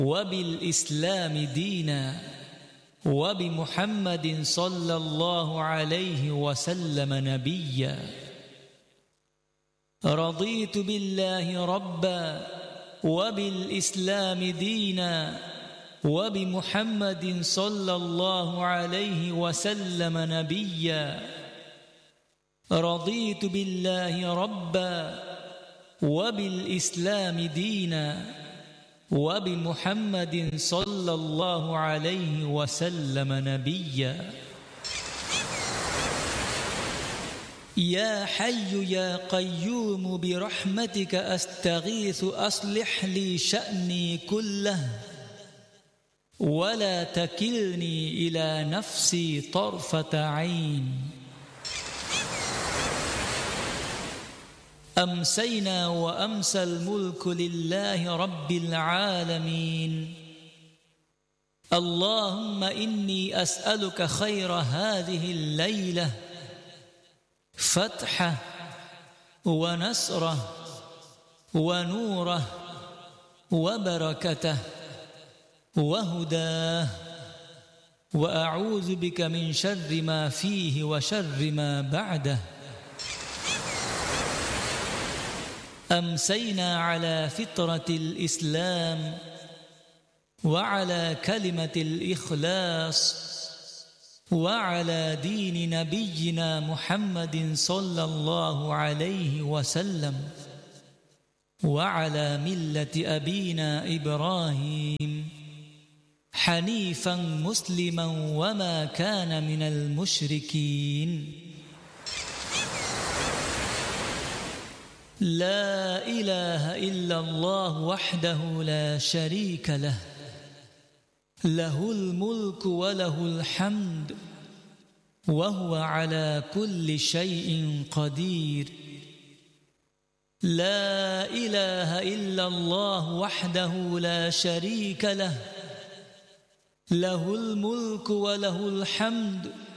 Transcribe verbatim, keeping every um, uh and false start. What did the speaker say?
وبالإسلام دينا وبمحمد صلى الله عليه وسلم نبيا. رضيت بالله ربا وبالإسلام دينا وبمحمد صلى الله عليه وسلم نبيا. رضيت بالله ربا وبالإسلام دينا وبمحمد صلى الله عليه وسلم نبيا. يا حي يا قيوم برحمتك أستغيث أصلح لي شأني كله ولا تكلني إلى نفسي طرفة عين. أمسينا وأمسى الملك لله رب العالمين. اللهم إني أسألك خير هذه الليلة، فتحه ونصره ونوره وبركته وهداه، وأعوذ بك من شر ما فيه وشر ما بعده. أمسينا على فطرة الإسلام وعلى كلمة الإخلاص وعلى دين نبينا محمد صلى الله عليه وسلم وعلى ملة أبينا إبراهيم حنيفا مسلما وما كان من المشركين. لا إله إلا الله وحده لا شريك له، له الملك وله الحمد وهو على كل شيء قدير. لا إله إلا الله وحده لا شريك له، له الملك وله الحمد